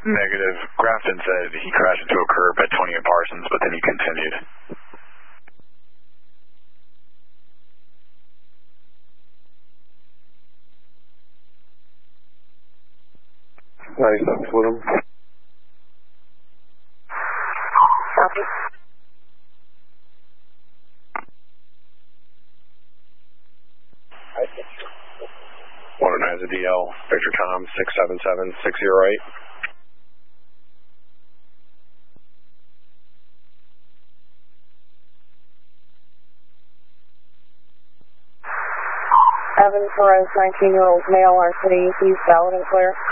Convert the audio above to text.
Negative. Grafton said he crashed into a curb at 20 and Parsons, but then he continued. Nice, that's with him. Copy. One has a DL, Victor Tom, 677608. Evan Perez, 19-year-old male, RC, he's valid and clear.